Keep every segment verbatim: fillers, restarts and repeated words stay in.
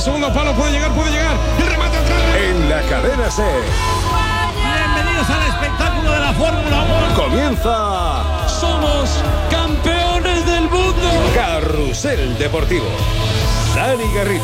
segundo palo, puede llegar, puede llegar. El remate atrás. En la cadena SER. Bienvenidos al espectáculo de la Fórmula uno. Comienza. Somos campeones del mundo. Carrusel Deportivo. Dani Garrido.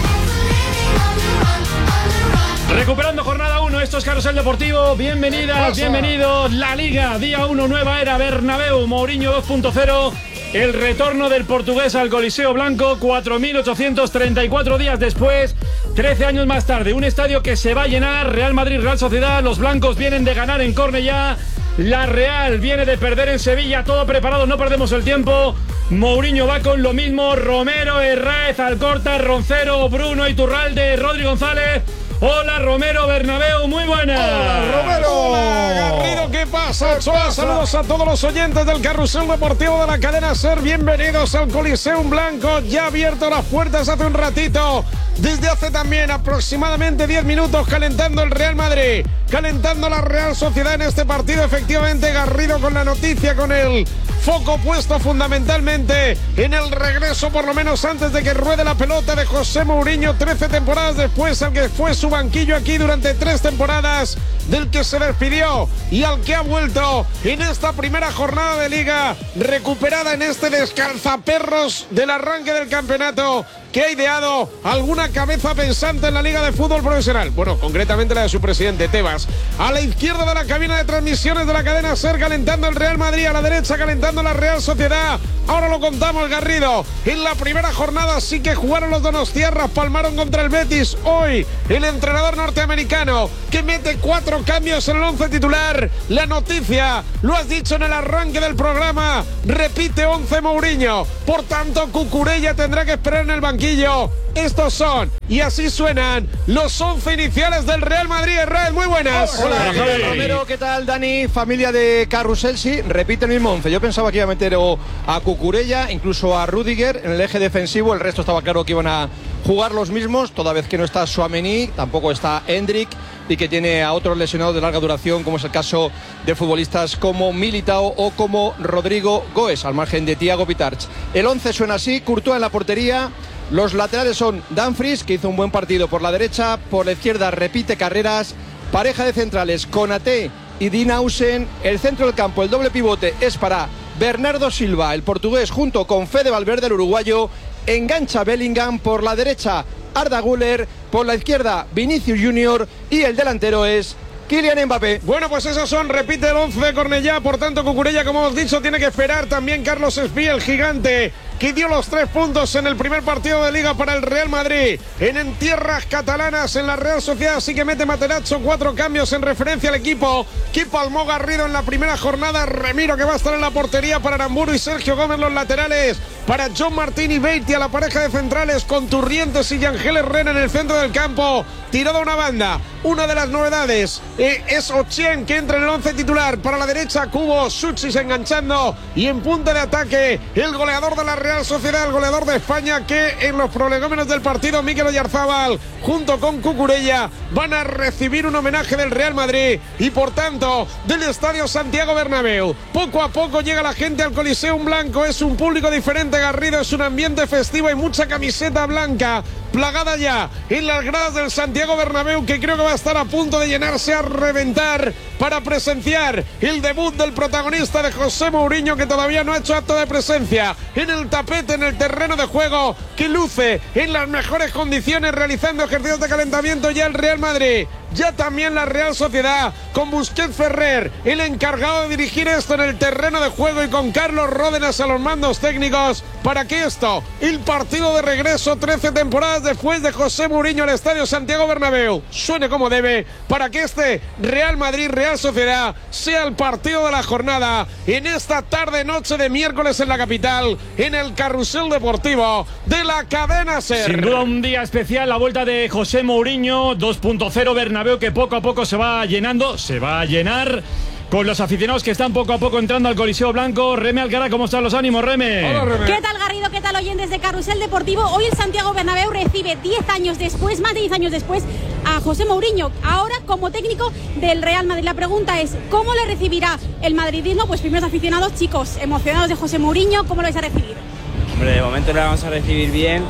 Recuperando jornada uno, esto es Carrusel Deportivo. Bienvenidas, bienvenidos. La Liga, día uno, nueva era, Bernabéu, Mourinho dos punto cero. El retorno del portugués al Coliseo Blanco, cuatro mil ochocientos treinta y cuatro días después, trece años más tarde. Un estadio que se va a llenar. Real Madrid, Real Sociedad. Los blancos vienen de ganar en Cornellá. La Real viene de perder en Sevilla. Todo preparado, no perdemos el tiempo. Mourinho va con lo mismo. Romero, Herráez, Alcorta, Roncero, Bruno, Iturralde, Rodri González. Hola Romero, Bernabéu, muy buenas. Hola Romero. Hola Garrido, ¿qué pasa? ¿Qué pasa? Saludos a todos los oyentes del Carrusel Deportivo de la cadena SER. Bienvenidos al Coliseum Blanco. Ya ha abierto las puertas hace un ratito. Desde hace también aproximadamente diez minutos calentando el Real Madrid, calentando la Real Sociedad en este partido. Efectivamente, Garrido con la noticia, con el foco puesto fundamentalmente en el regreso, por lo menos antes de que ruede la pelota, de José Mourinho, trece temporadas después, al que fue su banquillo aquí durante tres temporadas, del que se despidió y al que ha vuelto en esta primera jornada de Liga, recuperada en este descalzaperros del arranque del campeonato, que ha ideado alguna cabeza pensante en la Liga de Fútbol Profesional. Bueno, concretamente la de su presidente, Tebas. A la izquierda de la cabina de transmisiones de la cadena SER, calentando el Real Madrid. A la derecha, calentando la Real Sociedad. Ahora lo contamos, Garrido. En la primera jornada sí que jugaron los donostiarras, palmaron contra el Betis. Hoy, el entrenador norteamericano, que mete cuatro cambios en el once titular. La noticia, lo has dicho en el arranque del programa, repite once Mourinho. Por tanto, Cucurella tendrá que esperar en el banquillo. Estos son, y así suenan, los once iniciales del Real Madrid. Israel, muy buenas. Hola, ¿qué tal, Romero? ¿Qué tal, Dani? Familia de Carrusel, sí, repite el mismo once. Yo pensaba que iba a meter a Cucurella, incluso a Rüdiger en el eje defensivo. El resto estaba claro que iban a jugar los mismos, toda vez que no está Tchouaméni, tampoco está Endrick, y que tiene a otros lesionados de larga duración, como es el caso de futbolistas como Militao o como Rodrigo Goes, al margen de Thiago Pitarch. El once suena así: Courtois en la portería. Los laterales son Dumfries, que hizo un buen partido por la derecha. Por la izquierda repite Carreras. Pareja de centrales, Konaté y Dinausen. El centro del campo, el doble pivote, es para Bernardo Silva, el portugués, junto con Fede Valverde, el uruguayo. Engancha Bellingham. Por la derecha, Arda Güler. Por la izquierda, Vinicius Junior. Y el delantero es Kylian Mbappé. Bueno, pues esos son, repite el once de Cornellá. Por tanto, Cucurella, como hemos dicho, tiene que esperar. También Carlos Espí, el gigante, que dio los tres puntos en el primer partido de Liga para el Real Madrid en, en tierras catalanas. En la Real Sociedad sí que mete Materazzo, cuatro cambios en referencia al equipo que palmó Garrido en la primera jornada. Remiro, que va a estar en la portería para Aramburu y Sergio Gómez los laterales. Para John Martín y Beatty a la pareja de centrales, con Turrientes y Ángel Herrera en el centro del campo. Tirado a una banda. Una de las novedades eh, es Ochien, que entra en el once titular. Para la derecha, Cubo, Suchis enganchando. Y en punta de ataque, el goleador de la Real Sociedad, el goleador de España, que en los prolegómenos del partido, Mikel Oyarzabal, junto con Cucurella, van a recibir un homenaje del Real Madrid y, por tanto, del Estadio Santiago Bernabéu. Poco a poco llega la gente al Coliseum Blanco. Es un público diferente, Garrido. Es un ambiente festivo. Hay mucha camiseta blanca plagada ya en las gradas del Santiago Bernabéu, que creo que va a estar a punto de llenarse a reventar para presenciar el debut del protagonista, de José Mourinho, que todavía no ha hecho acto de presencia en el tapete, en el terreno de juego, que luce en las mejores condiciones, realizando ejercicios de calentamiento ya el Real Madrid. Ya también la Real Sociedad, con Busquets Ferrer, el encargado de dirigir esto en el terreno de juego, y con Carlos Ródenas a los mandos técnicos, para que esto, el partido de regreso, trece temporadas después de José Mourinho al Estadio Santiago Bernabéu, suene como debe, para que este Real Madrid-Real Sociedad sea el partido de la jornada en esta tarde-noche de miércoles en la capital, en el Carrusel Deportivo de la cadena SER. Sin duda un día especial, la vuelta de José Mourinho, dos punto cero Bernabéu, que poco a poco se va llenando, se va a llenar, con los aficionados que están poco a poco entrando al Coliseo Blanco. Reme Alcara, ¿cómo están los ánimos, Reme? Hola, Reme. ¿Qué tal, Garrido? ¿Qué tal, oyentes de Carrusel Deportivo? Hoy el Santiago Bernabéu recibe diez años después, más de diez años después, a José Mourinho, ahora como técnico del Real Madrid. La pregunta es, ¿cómo le recibirá el madridismo? Pues primeros aficionados, chicos, emocionados de José Mourinho, ¿cómo lo vais a recibir? Hombre, de momento le vamos a recibir bien.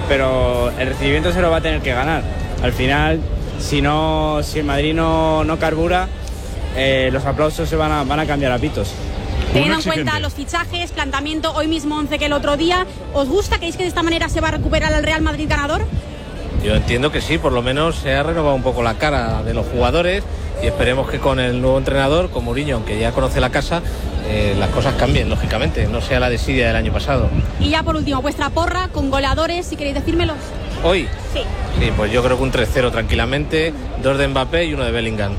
pero el recibimiento se lo va a tener que ganar. Al final, si no, si el Madrid no, no carbura, eh, los aplausos se van a, van a cambiar a pitos. Teniendo en cuenta los fichajes, planteamiento, hoy mismo once que el otro día, ¿os gusta? ¿Creéis que de esta manera se va a recuperar el Real Madrid ganador? Yo entiendo que sí, por lo menos se ha renovado un poco la cara de los jugadores y esperemos que con el nuevo entrenador, con Mourinho, aunque ya conoce la casa, eh, las cosas cambien, lógicamente, no sea la desidia del año pasado. Y ya por último, vuestra porra con goleadores, si queréis decírmelos. ¿Hoy? Sí. Sí, pues yo creo que un tres cero tranquilamente, dos de Mbappé y uno de Bellingham.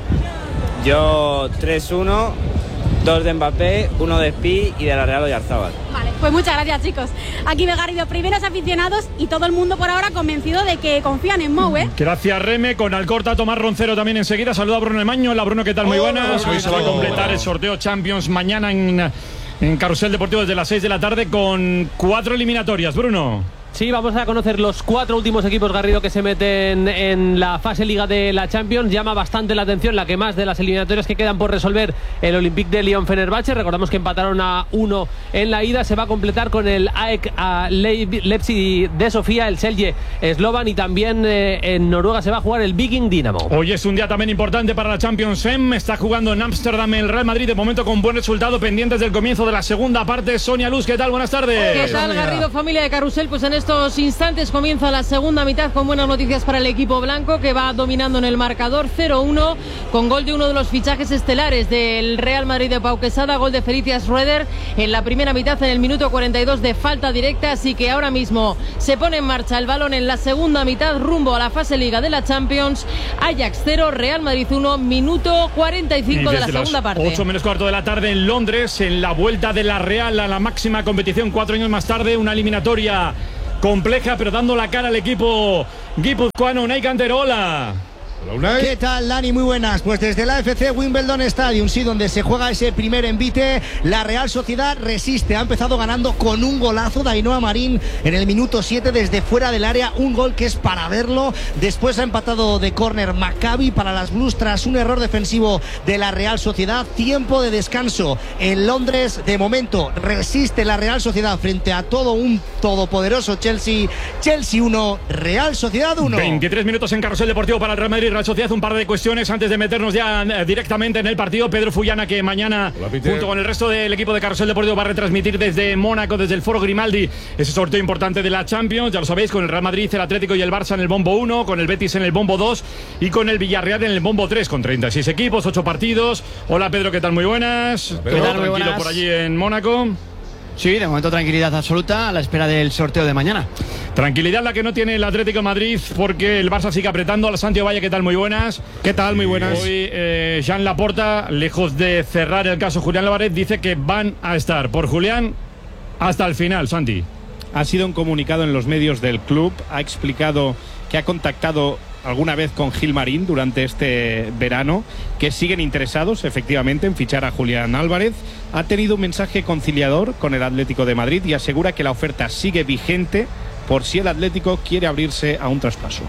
Yo tres uno, dos de Mbappé, uno de Spi y de la Real Oyarzábal. Vale, pues muchas gracias, chicos. Aquí me Garrido, primeros aficionados y todo el mundo por ahora convencido de que confían en Mou, ¿eh? Gracias, Reme. Con Alcorta, Tomás Roncero también enseguida. Saluda a Bruno Emaño. Hola, Bruno, ¿qué tal? Muy buenas. Hoy se va a completar el sorteo Champions mañana en, en Carrusel Deportivo desde las seis de la tarde con cuatro eliminatorias. Bruno. Sí, vamos a conocer los cuatro últimos equipos, Garrido, que se meten en la fase Liga de la Champions. Llama bastante la atención la que más de las eliminatorias que quedan por resolver, el Olympique de Lyon-Fenerbahce. Recordamos que empataron a uno en la ida. Se va a completar con el A E K a Leipzig de Sofía, el Celje Slovan, y también eh, en Noruega se va a jugar el Viking Dinamo. Hoy es un día también importante para la Champions Em. Está jugando en Ámsterdam el Real Madrid, de momento con buen resultado, pendientes del comienzo de la segunda parte. Sonia Luz, ¿qué tal? Buenas tardes. ¿Qué tal, Garrido, familia de Carrusel? Pues en estos instantes comienza la segunda mitad con buenas noticias para el equipo blanco, que va dominando en el marcador cero uno con gol de uno de los fichajes estelares del Real Madrid de Pau Quesada, gol de Felicias Rueder en la primera mitad en el minuto cuarenta y dos de falta directa. Así que ahora mismo se pone en marcha el balón en la segunda mitad rumbo a la fase Liga de la Champions. Ajax cero, Real Madrid uno, minuto cuarenta y cinco y de la segunda parte. ocho menos cuarto de la tarde en Londres, en la vuelta de la Real a la máxima competición cuatro años más tarde, una eliminatoria compleja, pero dando la cara al equipo guipuzcoano. Unai Canterola. ¿Qué tal, Dani? Muy buenas. Pues desde la A F C Wimbledon Stadium, sí, donde se juega ese primer envite, la Real Sociedad resiste. Ha empezado ganando con un golazo de Ainhoa Marín en el minuto siete desde fuera del área, un gol que es para verlo. Después ha empatado de córner Maccabi para las Blues tras un error defensivo de la Real Sociedad. Tiempo de descanso en Londres. De momento resiste la Real Sociedad frente a todo un todopoderoso Chelsea. Chelsea uno, Real Sociedad uno. veintitrés minutos en Carrusel Deportivo para el Real Madrid Real Sociedad. Un par de cuestiones antes de meternos ya eh, directamente en el partido. Pedro Fullana, que mañana junto con el resto del equipo de Carrusel Deportivo va a retransmitir desde Mónaco, desde el Foro Grimaldi, ese sorteo importante de la Champions. Ya lo sabéis, con el Real Madrid, el Atlético y el Barça en el bombo uno, con el Betis en el bombo dos y con el Villarreal en el bombo tres, con treinta y seis equipos, ocho partidos. Hola, Pedro, ¿qué tal? Muy buenas. ¿Qué tal? Muy buenas. Por allí en Mónaco. Sí, de momento tranquilidad absoluta a la espera del sorteo de mañana. Tranquilidad la que no tiene el Atlético de Madrid, porque el Barça sigue apretando. A la Santiago Valle, ¿qué tal? Muy buenas. ¿Qué tal? Muy buenas. Hoy eh, Jean Laporta, lejos de cerrar el caso Julián Álvarez, dice que van a estar por Julián hasta el final. Santi. Ha sido un comunicado en los medios del club, ha explicado que ha contactado alguna vez con Gil Marín durante este verano, que siguen interesados efectivamente en fichar a Julián Álvarez. Ha tenido un mensaje conciliador con el Atlético de Madrid y asegura que la oferta sigue vigente por si el Atlético quiere abrirse a un traspaso.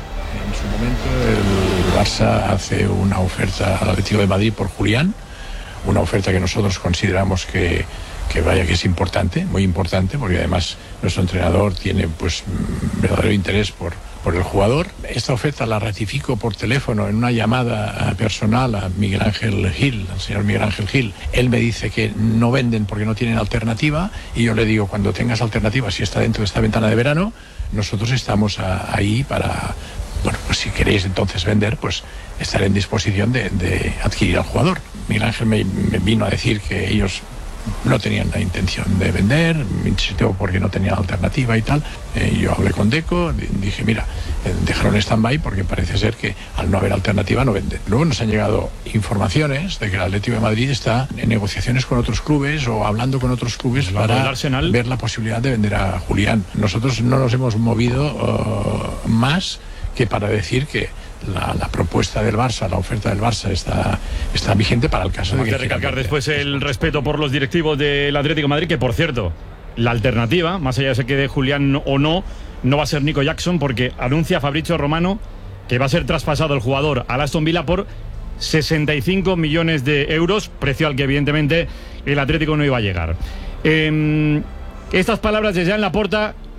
En su momento el Barça hace una oferta al Atlético de Madrid por Julián, una oferta que nosotros consideramos que que vaya que es importante, muy importante, porque además nuestro entrenador tiene pues verdadero interés por, por el jugador. Esta oferta la ratifico por teléfono en una llamada personal a Miguel Ángel Gil, al señor Miguel Ángel Gil. Él me dice que no venden porque no tienen alternativa, y yo le digo, cuando tengas alternativa, si está dentro de esta ventana de verano, nosotros estamos a, ahí para, bueno, pues si queréis entonces vender, pues estaré en disposición de, de adquirir al jugador. Miguel Ángel me, me vino a decir que ellos no tenían la intención de vender, me insistió porque no tenían alternativa y tal. Eh, yo hablé con Deco, dije, mira, eh, dejaron stand-by porque parece ser que al no haber alternativa no venden. Luego nos han llegado informaciones de que el Atlético de Madrid está en negociaciones con otros clubes o hablando con otros clubes para ver la posibilidad de vender a Julián. Nosotros no nos hemos movido uh, más que para decir que La, la propuesta del Barça, la oferta del Barça está, está vigente para el caso de que... que recalcar después el respeto por los directivos del Atlético de Madrid, que por cierto, la alternativa, más allá de que quede Julián o no, no va a ser Nico Jackson, porque anuncia Fabrizio Romano que va a ser traspasado el jugador al Aston Villa por sesenta y cinco millones de euros, precio al que evidentemente el Atlético no iba a llegar. Eh, estas palabras de Jean Laporta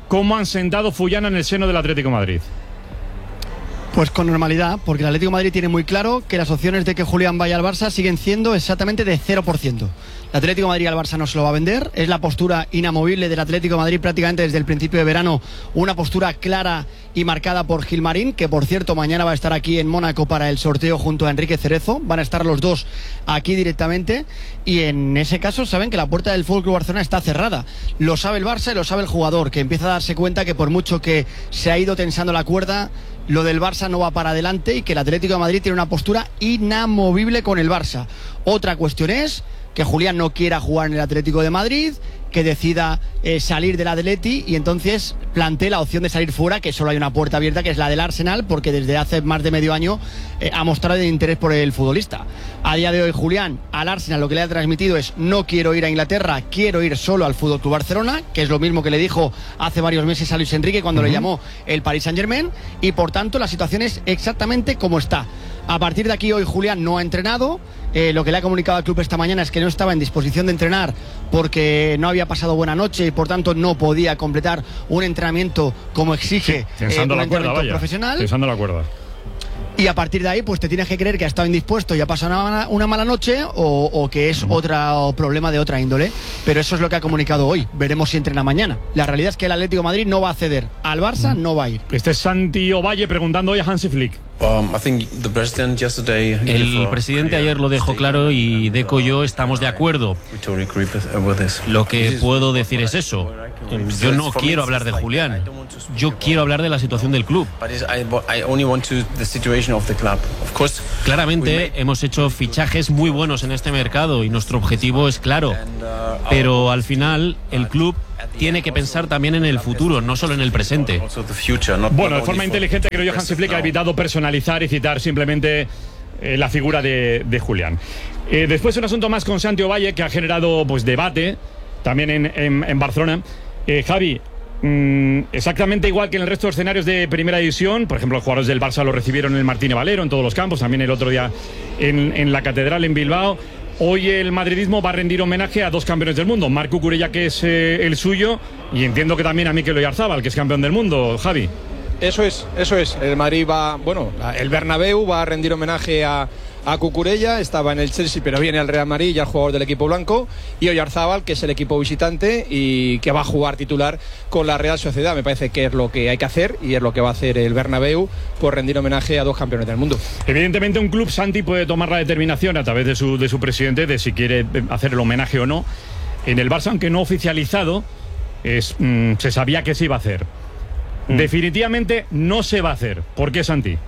¿cómo han sentado Fullana en el seno del Atlético de Madrid? Pues con normalidad, porque el Atlético de Madrid tiene muy claro que las opciones de que Julián vaya al Barça siguen siendo exactamente de cero por ciento. El Atlético de Madrid al Barça no se lo va a vender, es la postura inamovible del Atlético de Madrid prácticamente desde el principio de verano, una postura clara y marcada por Gilmarín, que por cierto mañana va a estar aquí en Mónaco para el sorteo junto a Enrique Cerezo, van a estar los dos aquí directamente, y en ese caso saben que la puerta del F C Barcelona está cerrada, lo sabe el Barça y lo sabe el jugador, que empieza a darse cuenta que por mucho que se ha ido tensando la cuerda, lo del Barça no va para adelante y que el Atlético de Madrid tiene una postura inamovible con el Barça. Otra cuestión es que Julián no quiera jugar en el Atlético de Madrid, que decida eh, salir del Atleti y entonces plantee la opción de salir fuera, que solo hay una puerta abierta, que es la del Arsenal, porque desde hace más de medio año eh, ha mostrado interés por el futbolista. A día de hoy Julián al Arsenal lo que le ha transmitido es: no quiero ir a Inglaterra, quiero ir solo al F C Barcelona, que es lo mismo que le dijo hace varios meses a Luis Enrique cuando uh-huh. le llamó el Paris Saint-Germain, y por tanto la situación es exactamente como está. A partir de aquí hoy Julián no ha entrenado, eh, lo que le ha comunicado al club esta mañana es que no estaba en disposición de entrenar porque no había pasado buena noche y por tanto no podía completar un entrenamiento como exige sí, eh, un la entrenamiento cuerda, vaya, profesional. Tensando la cuerda. Y a partir de ahí, pues te tienes que creer que ha estado indispuesto y ha pasado una mala, una mala noche o, o que es otro problema de otra índole. Pero eso es lo que ha comunicado hoy. Veremos si entrena mañana. La realidad es que el Atlético de Madrid no va a ceder. Al Barça no va a ir. Este es Santi Ovalle preguntando hoy a Hansi Flick. Um, el presidente ayer lo dejó claro y Deco y yo estamos de acuerdo. Lo que puedo decir es eso. Yo no quiero hablar de Julián. Yo quiero hablar de la situación del club. Claramente hemos hecho fichajes muy buenos en este mercado y nuestro objetivo es claro. Pero al final el club tiene que pensar también en el futuro, no solo en el presente. Bueno, de forma inteligente creo yo Hansi Flick ha evitado personalizar y citar simplemente eh, la figura de, de Julián. Eh, después un asunto más con Santi Ovalle que ha generado pues debate también en, en, en Barcelona. Eh, Javi, mmm, exactamente igual que en el resto de escenarios de primera división, por ejemplo los jugadores del Barça lo recibieron en el Martínez Valero, en todos los campos, también el otro día en, en la Catedral en Bilbao. Hoy el madridismo va a rendir homenaje a dos campeones del mundo, Marc Cucurella, que es eh, el suyo, y entiendo que también a Mikel Oyarzabal, que es campeón del mundo. Javi. Eso es, eso es. El Madrid va, bueno, el Bernabéu va a rendir homenaje a, a Cucurella, estaba en el Chelsea pero viene al Real Madrid, ya el jugador del equipo blanco, y Oyarzabal, que es el equipo visitante y que va a jugar titular con la Real Sociedad. Me parece que es lo que hay que hacer y es lo que va a hacer el Bernabéu, por rendir homenaje a dos campeones del mundo. Evidentemente un club, Santi, puede tomar la determinación a través de su, de su presidente de si quiere hacer el homenaje o no. En el Barça, aunque no oficializado, es, mmm, se sabía que se iba a hacer. Mm. Definitivamente no se va a hacer. ¿Por qué, Santi?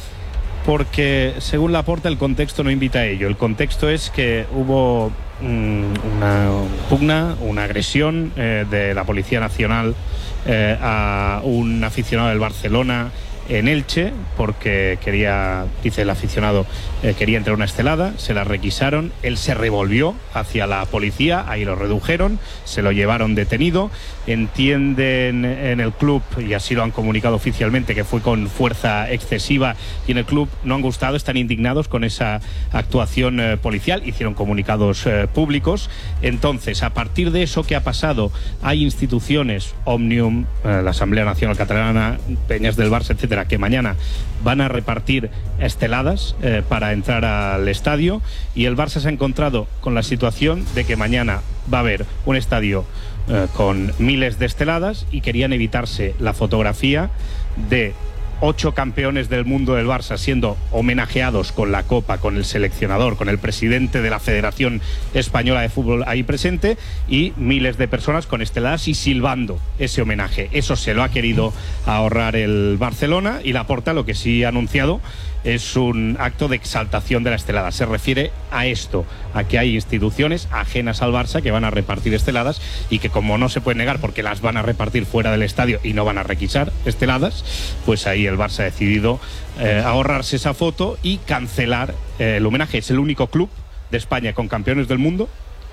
Porque según Laporta el contexto no invita a ello. El contexto es que hubo mmm, una pugna, una agresión eh, de la Policía Nacional eh, a un aficionado del Barcelona en Elche, porque quería, dice el aficionado, eh, quería entrar a una estelada, se la requisaron, él se revolvió hacia la policía, ahí lo redujeron, se lo llevaron detenido. Entienden en el club, y así lo han comunicado oficialmente, que fue con fuerza excesiva, y en el club no han gustado, están indignados con esa actuación eh, policial, hicieron comunicados eh, públicos. Entonces, a partir de eso que ha pasado, hay instituciones, Òmnium, eh, la Asamblea Nacional Catalana, Peñas del Barça, etcétera, que mañana van a repartir esteladas eh, para entrar al estadio, y el Barça se ha encontrado con la situación de que mañana va a haber un estadio eh, con miles de esteladas, y querían evitarse la fotografía de ocho campeones del mundo del Barça siendo homenajeados con la copa, con el seleccionador, con el presidente de la Federación Española de Fútbol ahí presente, y miles de personas con esteladas y silbando ese homenaje. Eso se lo ha querido ahorrar el Barcelona, y Laporta lo que sí ha anunciado es un acto de exaltación de la estelada. Se refiere a esto, a que hay instituciones ajenas al Barça que van a repartir esteladas, y que, como no se puede negar porque las van a repartir fuera del estadio y no van a requisar esteladas, pues ahí el Barça ha decidido eh, ahorrarse esa foto y cancelar eh, el homenaje. Es el único club de España con campeones del mundo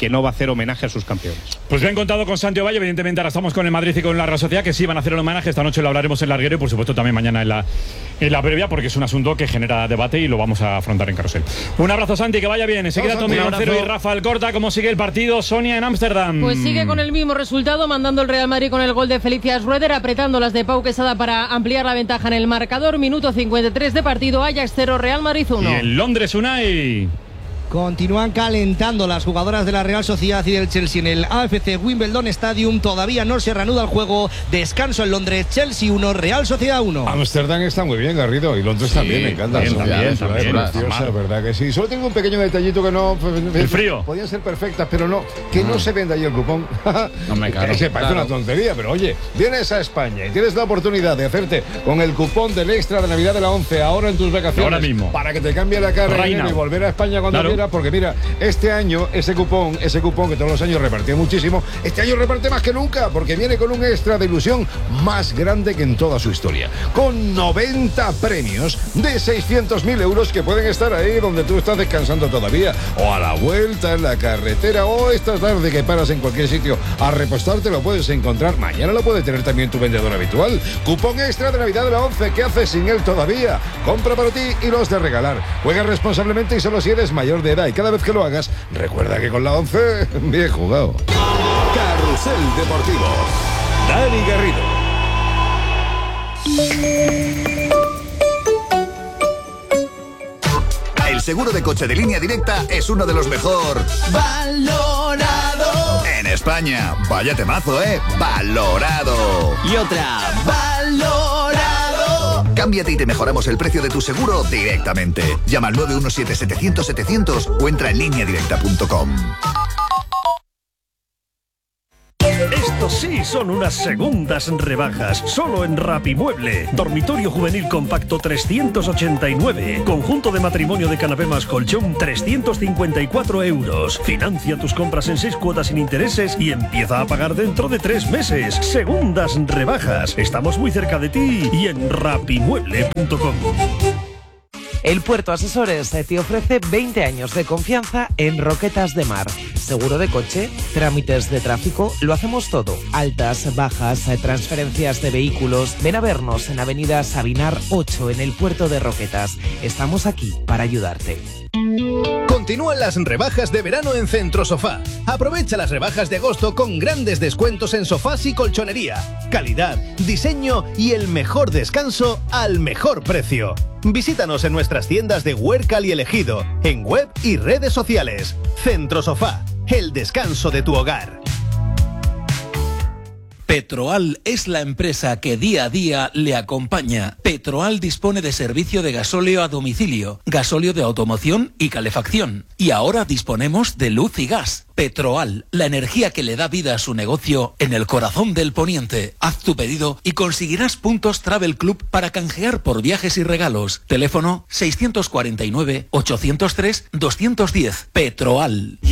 que no va a hacer homenaje a sus campeones. Pues bien contado con Santi Ovalle. Evidentemente ahora estamos con el Madrid y con la Real Sociedad, que sí van a hacer el homenaje. Esta noche lo hablaremos en Larguero y por supuesto también mañana en la, en la previa, porque es un asunto que genera debate y lo vamos a afrontar en Carrusel. Un abrazo, Santi, que vaya bien. Enseguida Tommy Roncero y Rafa Alcorta. ¿Cómo sigue el partido, Sonia, en Ámsterdam? Pues sigue con el mismo resultado, mandando el Real Madrid con el gol de Felicias Rueder, apretando las de Pau Quesada para ampliar la ventaja en el marcador. Minuto cincuenta y tres de partido, Ajax cero, Real Madrid uno. Y en Londres, Unai. Continúan calentando las jugadoras de la Real Sociedad y del Chelsea en el A F C Wimbledon Stadium. Todavía no se reanuda el juego. Descanso en Londres. Chelsea uno, Real Sociedad uno. Ámsterdam está muy bien, Garrido. Y Londres sí, también, me encanta. Bien, también, también, preciosa, verdad que sí. Solo tengo un pequeño detallito que no... El frío. Podían ser perfectas, pero no. Que no, no se venda ahí el cupón. No me caro, Se parece claro. una tontería, pero oye, vienes a España y tienes la oportunidad de hacerte con el cupón del extra de Navidad de la once ahora en tus vacaciones. Ahora mismo. Para que te cambie la cara y volver a España cuando claro. quieras, porque mira... Este año, ese cupón, ese cupón que todos los años repartía muchísimo, este año reparte más que nunca, porque viene con un extra de ilusión más grande que en toda su historia. Con noventa premios de seiscientos mil euros que pueden estar ahí donde tú estás descansando todavía, o a la vuelta, en la carretera, o esta tarde que paras en cualquier sitio a repostarte, lo puedes encontrar. Mañana lo puede tener también tu vendedor habitual. Cupón extra de Navidad de la once, ¿qué haces sin él todavía? Compra para ti y los de regalar. Juega responsablemente y solo si eres mayor de edad, y cada vez que lo hagas, recuerda que con la once, bien jugado. Carrusel Deportivo. Dani Garrido. El seguro de coche de Línea Directa es uno de los mejor valorado en España. Vaya temazo, ¿eh? Valorado. Y otra, valorado. Cámbiate y te mejoramos el precio de tu seguro directamente. Llama al nueve uno siete, setecientos, setecientos o entra en línea directa punto com. Estos sí son unas segundas rebajas, solo en Rapimueble. Dormitorio juvenil compacto trescientos ochenta y nueve. Conjunto de matrimonio de canapé más colchón trescientos cincuenta y cuatro euros. Financia tus compras en seis cuotas sin intereses y empieza a pagar dentro de tres meses. Segundas rebajas. Estamos muy cerca de ti y en rapimueble punto com. El Puerto Asesores te ofrece veinte años de confianza en Roquetas de Mar. Seguro de coche, trámites de tráfico, lo hacemos todo. Altas, bajas, transferencias de vehículos. Ven a vernos en Avenida Sabinar ocho en el Puerto de Roquetas. Estamos aquí para ayudarte. Continúan las rebajas de verano en Centro Sofá. Aprovecha las rebajas de agosto con grandes descuentos en sofás y colchonería. Calidad, diseño y el mejor descanso al mejor precio. Visítanos en nuestras tiendas de Huércal y El Ejido, en web y redes sociales. Centro Sofá, el descanso de tu hogar. Petroal es la empresa que día a día le acompaña. Petroal dispone de servicio de gasóleo a domicilio, gasóleo de automoción y calefacción. Y ahora disponemos de luz y gas. Petroal, la energía que le da vida a su negocio en el corazón del poniente. Haz tu pedido y conseguirás puntos Travel Club para canjear por viajes y regalos. Teléfono seiscientos cuarenta y nueve, ochocientos tres, doscientos diez. Petroal.